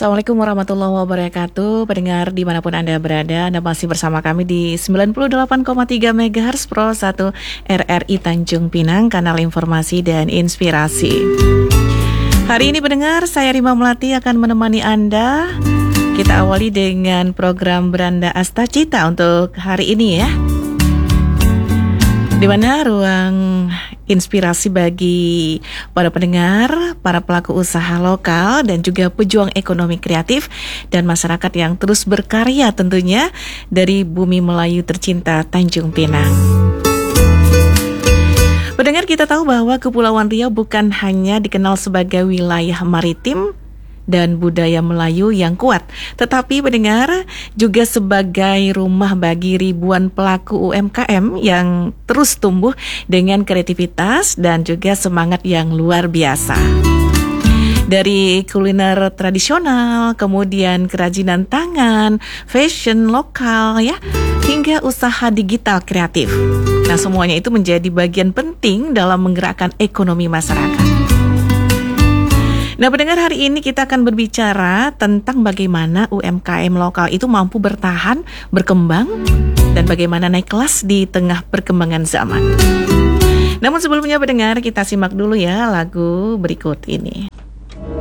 Assalamualaikum warahmatullahi wabarakatuh. Pendengar dimanapun Anda berada, Anda masih bersama kami di 98,3 MHz Pro 1 RRI Tanjung Pinang, kanal informasi dan inspirasi. Hari ini pendengar, saya Rima Melati akan menemani Anda. Kita awali dengan program Beranda Astacita untuk hari ini ya, di mana ruang inspirasi bagi para pendengar, para pelaku usaha lokal dan juga pejuang ekonomi kreatif dan masyarakat yang terus berkarya tentunya dari bumi Melayu tercinta Tanjung Pinang. Pendengar, kita tahu bahwa Kepulauan Riau bukan hanya dikenal sebagai wilayah maritim dan budaya Melayu yang kuat, tetapi pendengar juga sebagai rumah bagi ribuan pelaku UMKM yang terus tumbuh dengan kreativitas dan juga semangat yang luar biasa. Dari kuliner tradisional, kemudian kerajinan tangan, fashion lokal ya, hingga usaha digital kreatif. Nah, semuanya itu menjadi bagian penting dalam menggerakkan ekonomi masyarakat. Nah, pendengar, hari ini kita akan berbicara tentang bagaimana UMKM lokal itu mampu bertahan, berkembang, dan bagaimana naik kelas di tengah perkembangan zaman. Namun sebelumnya pendengar, kita simak dulu ya lagu berikut ini.